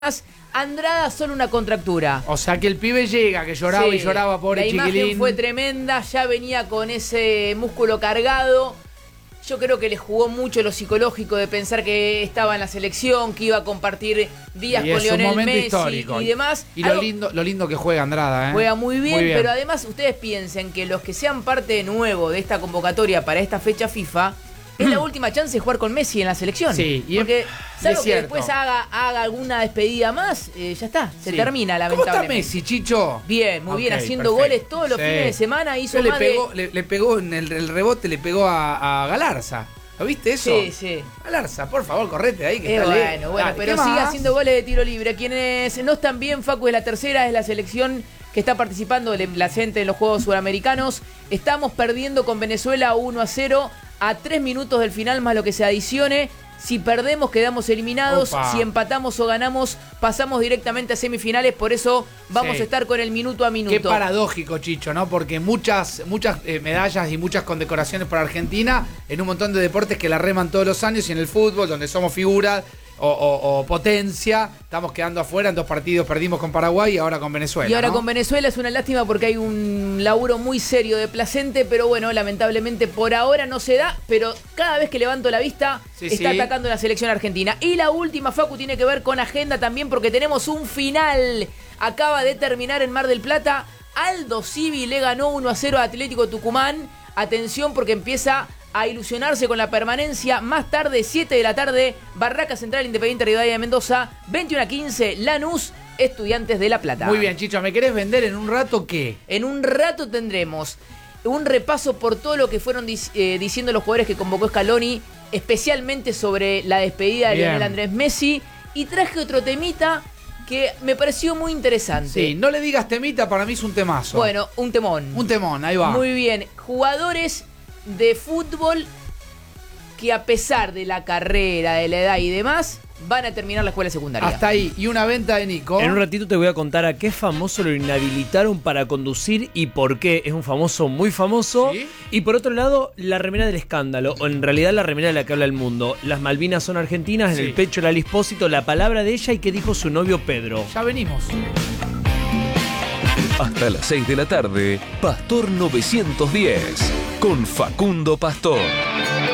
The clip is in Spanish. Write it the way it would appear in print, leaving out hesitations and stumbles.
Andrada solo una contractura. O sea que el pibe llega, que lloraba y lloraba, pobre chiquilín. La imagen fue tremenda, ya venía con ese músculo cargado. Yo creo que le jugó mucho lo psicológico de pensar que estaba en la selección, que iba a compartir días con Lionel Messi histórico y demás. Y lo lindo que juega Andrada, ¿eh? Juega muy bien, pero además ustedes piensen que los que sean parte de nuevo de esta convocatoria para esta fecha FIFA, es la última chance de jugar con Messi en la selección. Sí, porque salvo que después haga alguna despedida más, ya está, se termina lamentablemente. ¿Cómo está Messi, Chicho? Bien, muy bien, haciendo goles todos los fines de semana. Hizo le pegó en el rebote, le pegó a Galarza. ¿Lo viste eso? Sí. Galarza, por favor, correte ahí. Que bueno, dale, pero sigue haciendo goles de tiro libre. Quienes no están bien, Facu, es la tercera, es la selección que está participando la gente en los Juegos Sudamericanos. Estamos perdiendo con Venezuela 1-0 a 3 minutos del final, más lo que se adicione. Si perdemos, quedamos eliminados. Si empatamos o ganamos, pasamos directamente a semifinales. Por eso vamos a estar con el minuto a minuto. Qué paradójico, Chicho, ¿no? Porque muchas medallas y muchas condecoraciones para Argentina en un montón de deportes que la reman todos los años, y en el fútbol, donde somos figuras o potencia, estamos quedando afuera. En 2 partidos perdimos con Paraguay y ahora con Venezuela. Y ahora con Venezuela es una lástima porque hay un laburo muy serio de Placente, pero bueno, lamentablemente por ahora no se da, pero cada vez que levanto la vista está atacando la selección argentina. Y la última, Facu, tiene que ver con agenda también, porque tenemos un final. Acaba de terminar en Mar del Plata. Aldo Civi le ganó 1-0 a Atlético Tucumán. Atención, porque empieza a ilusionarse con la permanencia. Más tarde, 7 de la tarde, Barraca Central, Independiente Rivadavia de Mendoza. 21-15, Lanús, Estudiantes de La Plata. Muy bien, Chicho, ¿me querés vender en un rato qué? En un rato tendremos un repaso por todo lo que fueron diciendo los jugadores que convocó Scaloni, especialmente sobre la despedida de Lionel Andrés Messi. Y traje otro temita que me pareció muy interesante. Sí, no le digas temita, para mí es un temazo. Bueno, un temón. Un temón, ahí va. Muy bien, jugadores de fútbol que a pesar de la carrera, de la edad y demás, van a terminar la escuela secundaria. Hasta ahí. Y una venta de Nico. En un ratito te voy a contar a qué famoso lo inhabilitaron para conducir y por qué. Es un famoso muy famoso. ¿Sí? Y por otro lado, la remera del escándalo, o en realidad la remera de la que habla el mundo. Las Malvinas son argentinas, en el pecho Lali Espósito, la palabra de ella y qué dijo su novio Pedro. Ya venimos. Hasta las 6 de la tarde, Pastor 910, con Facundo Pastor.